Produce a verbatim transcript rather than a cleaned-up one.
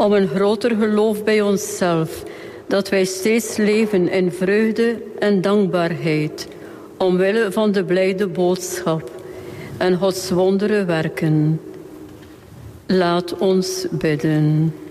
om een groter geloof bij onszelf, dat wij steeds leven in vreugde en dankbaarheid, omwille van de blijde boodschap en Gods wondere werken. Laat ons bidden.